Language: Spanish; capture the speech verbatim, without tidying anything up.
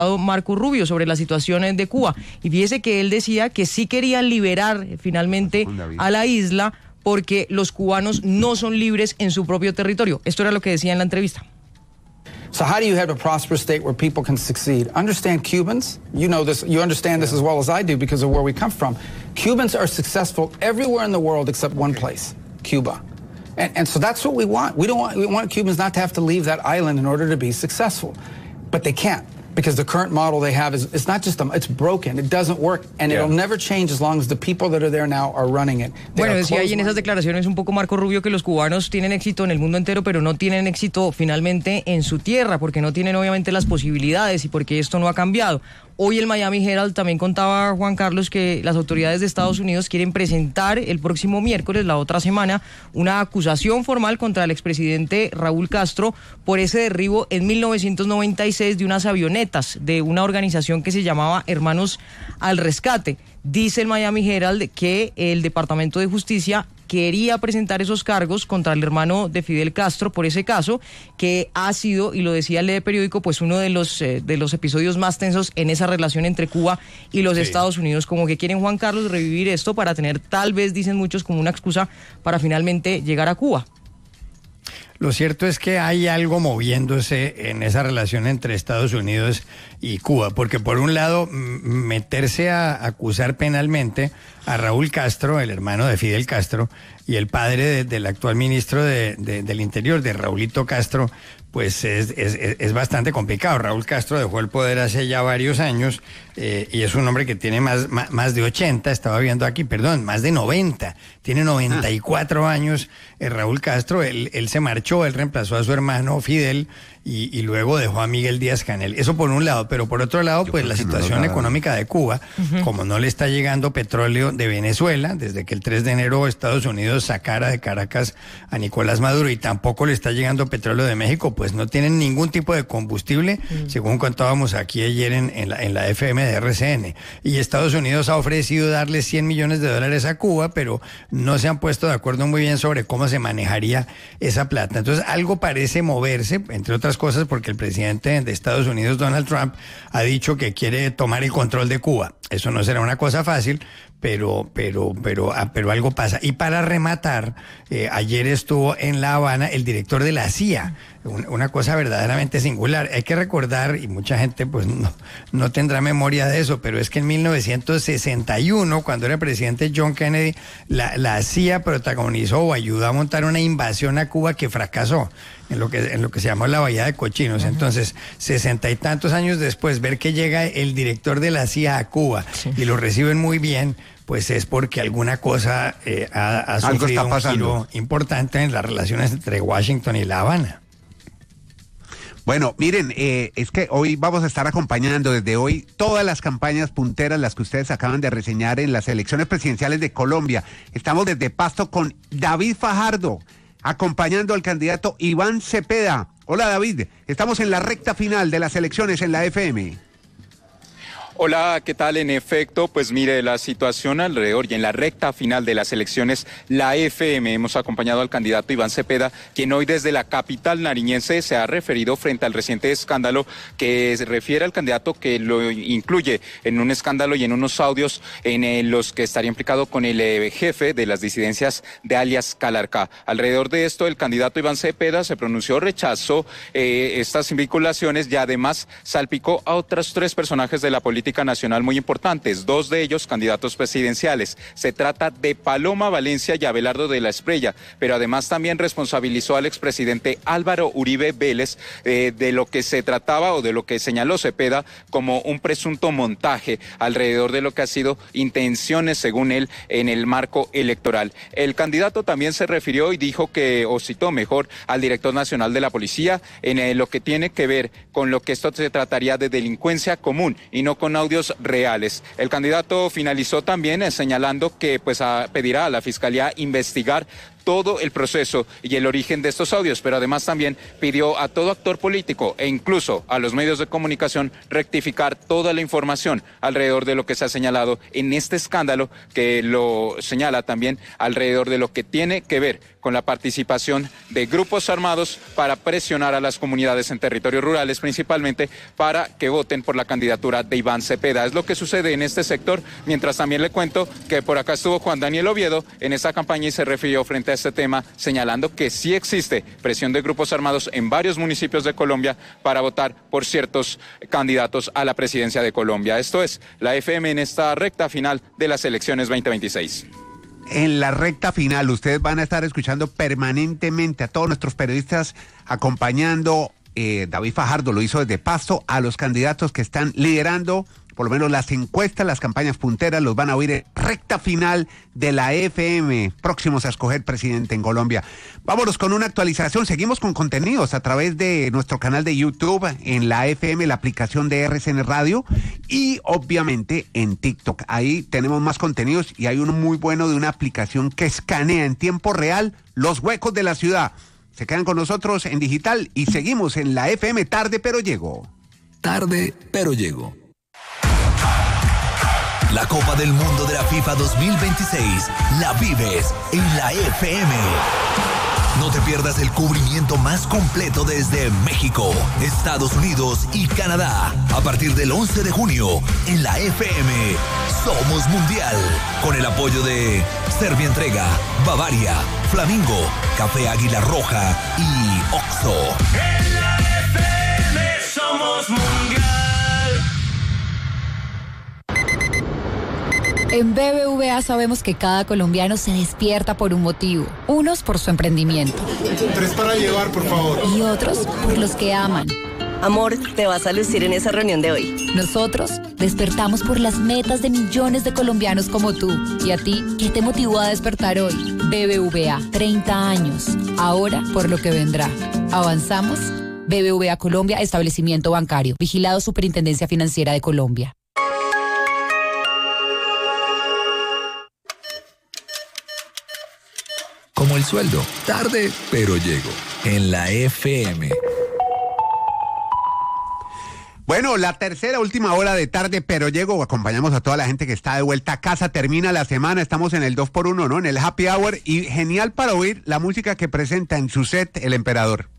Marco Rubio sobre la situación de Cuba. Y fíjese que él decía que sí querían liberar finalmente a la isla porque los cubanos no son libres en su propio territorio. Esto era lo que decía en la entrevista. So how do you have a prosperous state where people can succeed? Understand Cubans. You know this, you understand this as well as I do because of where we come from. Cubans are successful everywhere in the world except one place, Cuba. And, and so that's what we want. We don't want, we want Cubans not to have to leave that island in order to be successful. But they can't. Because the current model they have is, it's not just, a, it's broken, it doesn't work, and yeah. it'll never change as long as the people that are there now are running it. They bueno, decía ahí en esas declaraciones un poco Marco Rubio que los cubanos tienen éxito en el mundo entero, pero no tienen éxito finalmente en su tierra, porque no tienen obviamente las posibilidades y porque esto no ha cambiado. Hoy el Miami Herald también contaba, Juan Carlos, que las autoridades de Estados Unidos quieren presentar el próximo miércoles, la otra semana, una acusación formal contra el expresidente Raúl Castro por ese derribo en mil novecientos noventa y seis de unas avionetas de una organización que se llamaba Hermanos al Rescate. Dice el Miami Herald que el Departamento de Justicia quería presentar esos cargos contra el hermano de Fidel Castro por ese caso, que ha sido, y lo decía el periódico, pues uno de los eh, de los episodios más tensos en esa relación entre Cuba y los sí. Estados Unidos. Como que quieren, Juan Carlos, revivir esto para tener, tal vez, dicen muchos, como una excusa para finalmente llegar a Cuba. Lo cierto es que hay algo moviéndose en esa relación entre Estados Unidos y Cuba, porque por un lado, meterse a acusar penalmente a Raúl Castro, el hermano de Fidel Castro, y el padre de, del actual ministro de, de, del Interior, de Raulito Castro, pues es, es, es bastante complicado. Raúl Castro dejó el poder hace ya varios años eh, y es un hombre que tiene más, más, más de ochenta, estaba viendo aquí, perdón, más de noventa, tiene noventa y cuatro ah. años eh, Raúl Castro. Él, él se marchó, él reemplazó a su hermano Fidel y, y luego dejó a Miguel Díaz-Canel. Eso por un lado, pero por otro lado, Yo pues la situación no económica de Cuba, uh-huh. como no le está llegando petróleo de Venezuela, desde que el tres de enero Estados Unidos sacara de Caracas a Nicolás Maduro, y tampoco le está llegando petróleo de México, pues no tienen ningún tipo de combustible, uh-huh. según contábamos aquí ayer en, en, la, en la F M de R C N. Y Estados Unidos ha ofrecido darle cien millones de dólares a Cuba, pero no se han puesto de acuerdo muy bien sobre cómo se manejaría esa plata. Entonces algo parece moverse, entre otras cosas porque el presidente de Estados Unidos, Donald Trump, ha dicho que quiere tomar el control de Cuba. Eso no será una cosa fácil, pero pero pero pero algo pasa. Y para rematar, eh, ayer estuvo en La Habana el director de la C I A, un, una cosa verdaderamente singular. Hay que recordar, y mucha gente pues no, no tendrá memoria de eso, pero es que en mil novecientos sesenta y uno, cuando era presidente John Kennedy, la, la C I A protagonizó o ayudó a montar una invasión a Cuba que fracasó en lo que en lo que se llamó la Bahía de Cochinos. Uh-huh. Entonces, sesenta y tantos años después, ver que llega el director de la C I A a Cuba sí. y lo reciben muy bien, pues es porque alguna cosa eh, ha, ha sufrido un giro importante en las relaciones entre Washington y La Habana. Bueno, miren, eh, es que hoy vamos a estar acompañando desde hoy todas las campañas punteras, las que ustedes acaban de reseñar en las elecciones presidenciales de Colombia. Estamos desde Pasto con David Fajardo, acompañando al candidato Iván Cepeda. Hola David, estamos en la recta final de las elecciones en la F M. Hola, ¿qué tal? En efecto, pues mire, la situación alrededor y en la recta final de las elecciones, la F M, hemos acompañado al candidato Iván Cepeda, quien hoy desde la capital nariñense se ha referido frente al reciente escándalo que se refiere al candidato, que lo incluye en un escándalo y en unos audios en los que estaría implicado con el eh, jefe de las disidencias de alias Calarcá. Alrededor de esto, el candidato Iván Cepeda se pronunció, rechazó eh, estas vinculaciones y además salpicó a otros tres personajes de la política nacional muy importantes, dos de ellos candidatos presidenciales. Se trata de Paloma Valencia y Abelardo de la Espriella, pero además también responsabilizó al expresidente Álvaro Uribe Vélez eh, de lo que se trataba o de lo que señaló Cepeda como un presunto montaje alrededor de lo que ha sido intenciones, según él, en el marco electoral. El candidato también se refirió y dijo que, o citó mejor, al director nacional de la policía en eh, lo que tiene que ver con lo que esto se trataría de delincuencia común y no con audios reales. El candidato finalizó también eh, señalando que pues a, pedirá a la Fiscalía investigar todo el proceso y el origen de estos audios, pero además también pidió a todo actor político e incluso a los medios de comunicación rectificar toda la información alrededor de lo que se ha señalado en este escándalo, que lo señala también alrededor de lo que tiene que ver con la participación de grupos armados para presionar a las comunidades en territorios rurales, principalmente para que voten por la candidatura de Iván Cepeda. Es lo que sucede en este sector, mientras también le cuento que por acá estuvo Juan Daniel Oviedo en esa campaña y se refirió frente a este tema, señalando que sí existe presión de grupos armados en varios municipios de Colombia para votar por ciertos candidatos a la presidencia de Colombia. Esto es la F M en esta recta final de las elecciones veinte veintiséis. En la recta final, ustedes van a estar escuchando permanentemente a todos nuestros periodistas acompañando, eh, David Fajardo lo hizo desde Pasto, a los candidatos que están liderando, por lo menos las encuestas, las campañas punteras, los van a oír en recta final de la F M, próximos a escoger presidente en Colombia. Vámonos con una actualización, seguimos con contenidos a través de nuestro canal de YouTube, en la F M, la aplicación de R C N Radio y obviamente en TikTok. Ahí tenemos más contenidos y hay uno muy bueno de una aplicación que escanea en tiempo real los huecos de la ciudad. Se quedan con nosotros en digital y seguimos en la F M Tarde Pero Llego. Tarde Pero Llego. La Copa del Mundo de la FIFA dos mil veintiséis la vives en la F M. No te pierdas el cubrimiento más completo desde México, Estados Unidos y Canadá. A partir del once de junio, en la F M, Somos Mundial. Con el apoyo de Serbia Entrega, Bavaria, Flamingo, Café Águila Roja y Oxxo. En la F M somos Mundial. En B B V A sabemos que cada colombiano se despierta por un motivo. Unos por su emprendimiento. Tres para llevar, por favor. Y otros por los que aman. Amor, te vas a lucir en esa reunión de hoy. Nosotros despertamos por las metas de millones de colombianos como tú. ¿Y a ti qué te motivó a despertar hoy? B B V A, treinta años. Ahora por lo que vendrá. ¿Avanzamos? B B V A Colombia, establecimiento bancario. Vigilado Superintendencia Financiera de Colombia. Como el sueldo, tarde pero llego, en la F M. Bueno, la tercera última hora de Tarde Pero Llego, acompañamos a toda la gente que está de vuelta a casa, termina la semana, estamos en el dos por uno, ¿no? En el Happy Hour y genial para oír la música que presenta en su set El Emperador.